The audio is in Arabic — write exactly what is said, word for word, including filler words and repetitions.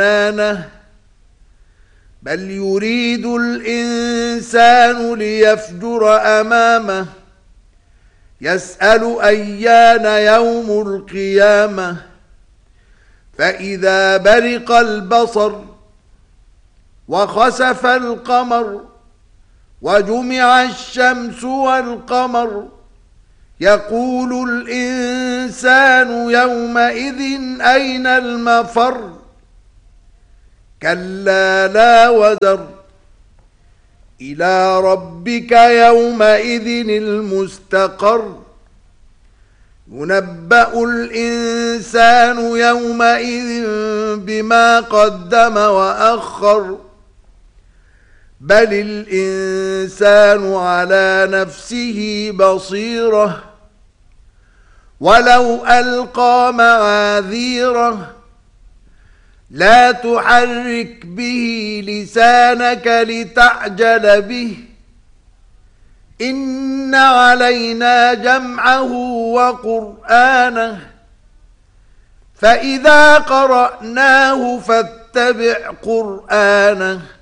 بل يريد الإنسان ليفجر أمامه يسأل أيان يوم القيامة فإذا برق البصر وخسف القمر وجمع الشمس والقمر يقول الإنسان يومئذ أين المفر كلا لا وزر إلى ربك يومئذ المستقر ينبأ الإنسان يومئذ بما قدم وأخر بل الإنسان على نفسه بصيرة ولو ألقى معاذيره لا تحرك به لسانك لتعجل به إن علينا جمعه وقرآنه فإذا قرأناه فاتبع قرآنه